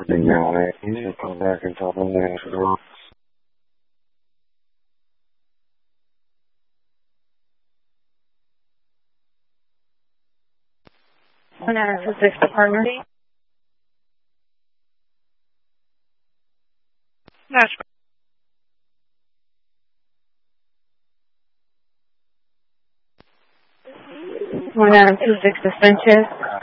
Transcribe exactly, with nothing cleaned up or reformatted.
everything now. And I need to come back and tell them to answer the door. one nine two six Department. That's one nine two six Sanchez.